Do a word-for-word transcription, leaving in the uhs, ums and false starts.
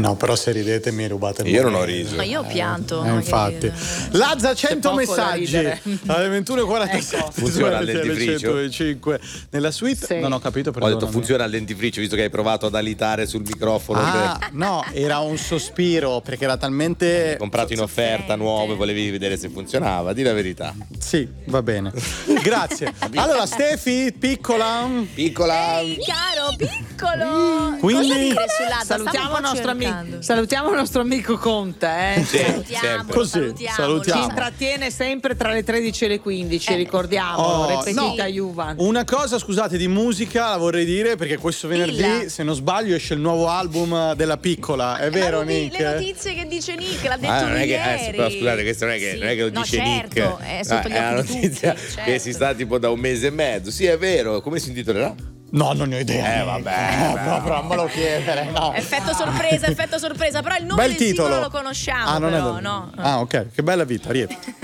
no, però se ridete mi rubate il Io non ho momento. riso. Ma io ho pianto. Eh, ma infatti. che- Lazza, cento poco da messaggi ridere. alle ventuno e quarantasette. Ecco. Funziona il su R T L dentifricio? centocinque nella suite. Sì. Non ho capito, Ho perdonami. detto funziona il dentifricio, visto che hai provato ad alitare sul microfono. Ah, che no, era un sospiro perché era talmente. hai comprato in offerta nuovo e volevi vedere se funzionava. Di la verità. Sì, va bene. Grazie. Allora, Stefi, piccola. Piccola. Ehi, caro, piccolo. Quindi- Cosa dire su Lazza? Salutiamo Stavo il nostro, ami- cercando. salutiamo il nostro amico Conte, eh. Sì, Salutiamolo, sempre. Così, salutiamolo. Ci salutiamo. intrattiene sempre tra le tredici e le quindici, Eh. ricordiamo, Oh, repetita no. Juvan. Una cosa, scusate, di musica la vorrei dire perché questo venerdì, Dilla. se non sbaglio, esce il nuovo album della piccola. È vero, Ma non vi- Nick? Le notizie che dice Nick, l'ha detto Ah, non lui è che, ieri. eh, però scusate, questo non è che, Sì. non è che lo No, dice certo, Nick. è sotto gli Ah, è una occhi di notizia tutti, che certo. si sta tipo da un mese e mezzo. Sì, è vero. Come si intitolerà? No, non ne ho idea. Eh, vabbè, Eh, proprio non me lo chiedere, no. Effetto sorpresa, effetto sorpresa, però il nome Bel del titolo. singolo lo conosciamo, Ah, non però, è da- no? Ah, ok, che bella vita, Rieti.